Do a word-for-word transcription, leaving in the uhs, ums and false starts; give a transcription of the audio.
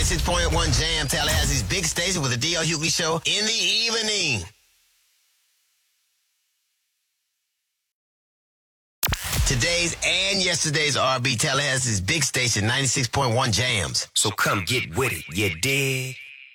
ninety-six point one Jam, Tallahassee's big station with the D L Hughley Show in the evening. Today's and yesterday's R and B, Tallahassee's big station, ninety-six point one Jams. So come get with it, you dig?